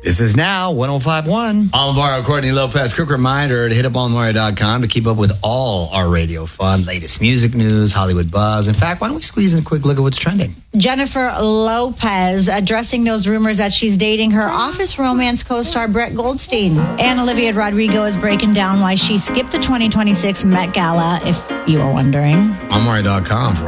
This is now 105.1. Alvaro, Courtney Lopez. Quick reminder to hit up alvaro.com to keep up with all our radio fun, latest music news, Hollywood buzz. In fact, why don't we squeeze in a quick look at what's trending? Jennifer Lopez addressing those rumors that she's dating her Office romance co-star Brett Goldstein. And Olivia Rodrigo is breaking down why she skipped the 2026 Met Gala, if you were wondering. Alvaro.com for